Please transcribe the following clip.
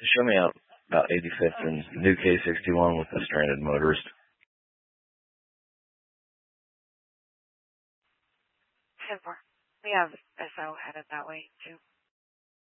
Show me out about 85th and new K61 with the stranded motorist. 10-4. We have SO headed that way, too.